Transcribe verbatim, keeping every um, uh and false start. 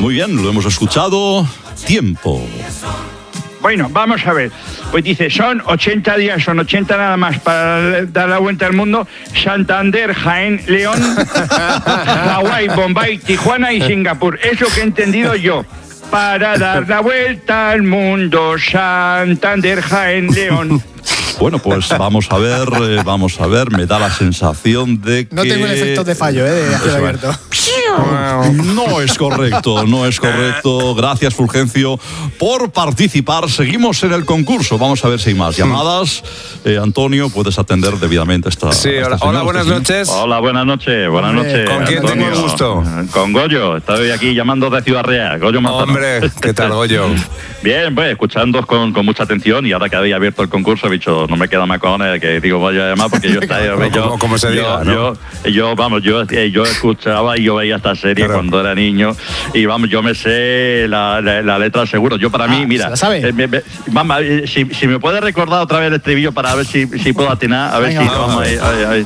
Muy bien, lo hemos escuchado. Tiempo. Bueno, vamos a ver. Pues dice, son ochenta días, son ochenta nada más para dar la vuelta al mundo. Santander, Jaén, León, Hawái, Bombay, Tijuana y Singapur. Es lo que he entendido yo. Para dar la vuelta al mundo, Santander, Jaén, León. Bueno, pues vamos a ver, eh, vamos a ver. Me da la sensación de que... No tengo el efecto de fallo, ¿eh? De ácido abierto. No es correcto, no es correcto. Gracias, Fulgencio, por participar. Seguimos en el concurso. Vamos a ver si hay más llamadas. Eh, Antonio, puedes atender debidamente esta. Sí, hola, esta hola buenas noches. Hola, buenas noches. Buenas noches. ¿Con quién Antonio. tengo el gusto? Con Goyo. Estoy aquí llamando de Ciudad Real. Goyo Manzano. Hombre, ¿qué tal, Goyo? Bien, pues escuchándoos con, con mucha atención, y ahora que habéis abierto el concurso he dicho, no me queda más cojones que digo, voy a llamar porque yo estaba yo, como, como se diga, yo, ¿no? yo, yo, vamos, yo, yo escuchaba y yo veía esta serie claro. cuando era niño, y vamos, yo me sé la, la, la letra seguro. Yo para ah, mí, mira, ¿se la sabe? Eh, me, me, mamá, si, si me puede recordar otra vez el estribillo para ver si, si puedo atinar, a ver Venga, si vamos, vamos ahí, ahí, ahí.